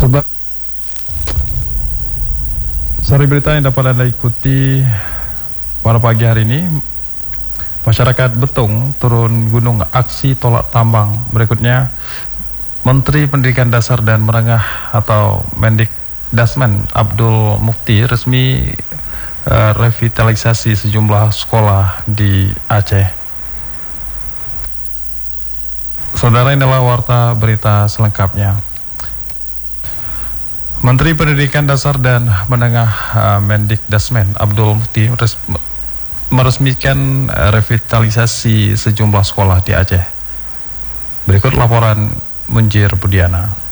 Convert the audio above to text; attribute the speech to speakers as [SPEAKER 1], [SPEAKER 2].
[SPEAKER 1] Sari berita yang dapat Anda ikuti pada pagi hari ini. Masyarakat Betung turun gunung aksi tolak tambang. Berikutnya, Menteri Pendidikan Dasar dan Menengah atau Mendikdasmen Abdul Mukti resmi revitalisasi sejumlah sekolah di Aceh. Saudara, inilah warta berita selengkapnya. Menteri Pendidikan Dasar dan Menengah Mendikdasmen Abdul Mukti meresmikan revitalisasi sejumlah sekolah di Aceh. Berikut laporan Munjir Budiana.